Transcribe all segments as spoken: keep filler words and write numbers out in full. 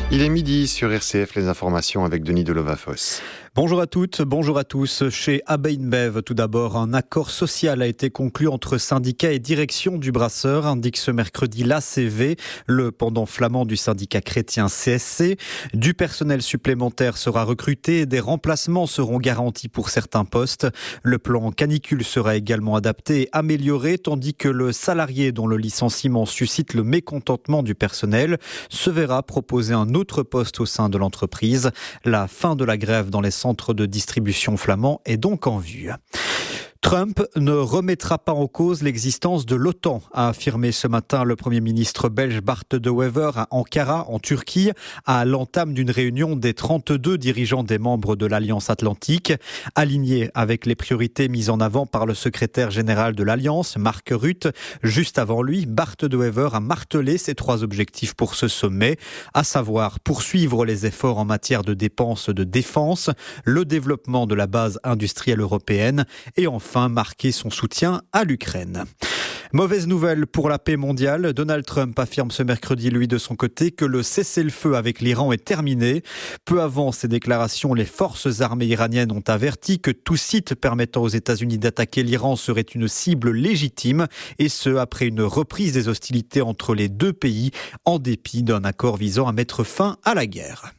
Il est midi sur R C F, les informations avec Denis Delovafos. Bonjour à toutes, bonjour à tous. Chez AB InBev, tout d'abord, un accord social a été conclu entre syndicats et direction du brasseur, indique ce mercredi l'A C V, le pendant flamand du syndicat chrétien C S C. Du personnel supplémentaire sera recruté et des remplacements seront garantis pour certains postes. Le plan canicule sera également adapté et amélioré, tandis que le salarié dont le licenciement suscite le mécontentement du personnel se verra proposer un autre poste au sein de l'entreprise. La fin de la grève dans les centres de distribution flamands est donc en vue. Trump ne remettra pas en cause l'existence de l'OTAN, a affirmé ce matin le Premier ministre belge Bart De Wever à Ankara, en Turquie, à l'entame d'une réunion des trente-deux dirigeants des membres de l'Alliance Atlantique, alignés avec les priorités mises en avant par le secrétaire général de l'Alliance, Mark Rutte. Juste avant lui, Bart De Wever a martelé ses trois objectifs pour ce sommet, à savoir poursuivre les efforts en matière de dépenses de défense, le développement de la base industrielle européenne et enfin marquer son soutien à l'Ukraine. Mauvaise nouvelle pour la paix mondiale. Donald Trump affirme ce mercredi, lui, de son côté, que le cessez-le-feu avec l'Iran est terminé. Peu avant ces déclarations, les forces armées iraniennes ont averti que tout site permettant aux États-Unis d'attaquer l'Iran serait une cible légitime, et ce, après une reprise des hostilités entre les deux pays, en dépit d'un accord visant à mettre fin à la guerre.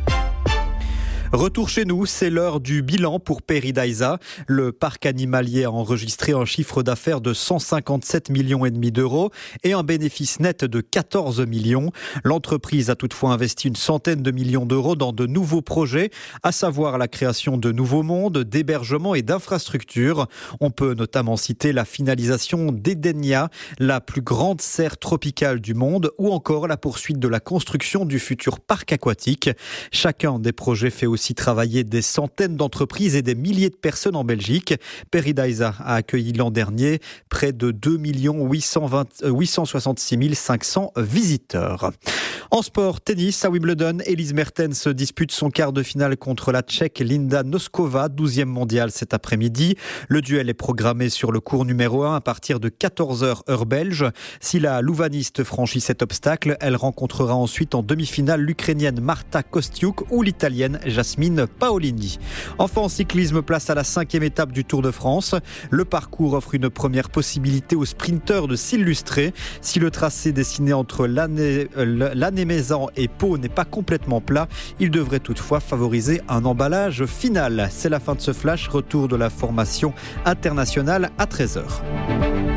Retour chez nous, c'est l'heure du bilan pour Paradisa. Le parc animalier a enregistré un chiffre d'affaires de cent cinquante-sept millions et demi d'euros et un bénéfice net de quatorze millions. L'entreprise a toutefois investi une centaine de millions d'euros dans de nouveaux projets, à savoir la création de nouveaux mondes, d'hébergement et d'infrastructures. On peut notamment citer la finalisation d'Edenia, la plus grande serre tropicale du monde, ou encore la poursuite de la construction du futur parc aquatique. Chacun des projets fait aussi aussi travailler des centaines d'entreprises et des milliers de personnes en Belgique. Paradisa a accueilli l'an dernier près de deux millions huit cent soixante-six mille cinq cents visiteurs. En sport, tennis, à Wimbledon, Elise Mertens dispute son quart de finale contre la Tchèque Linda Noskova, douzième mondiale cet après-midi. Le duel est programmé sur le court numéro un à partir de quatorze heures heure belge. Si la louvaniste franchit cet obstacle, elle rencontrera ensuite en demi-finale l'Ukrainienne Marta Kostyuk ou l'Italienne Jasmine Paolini. Enfin, en cyclisme, place à la cinquième étape du Tour de France. Le parcours offre une première possibilité aux sprinteurs de s'illustrer. Si le tracé dessiné entre l'année, euh, l'année Mézan et Pau n'est pas complètement plat, il devrait toutefois favoriser un emballage final. C'est la fin de ce flash, retour de la formation internationale à treize heures.